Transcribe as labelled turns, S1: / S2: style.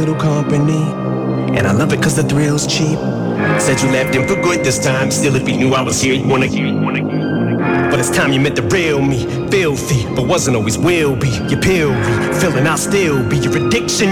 S1: little company. And I love it cause the thrill's cheap. Said you left him for good this time. Still, if he knew I was here, he'd wanna. But it's time you met the real me. Filthy, but wasn't always will be. Your pill be, feeling I'll still be your addiction.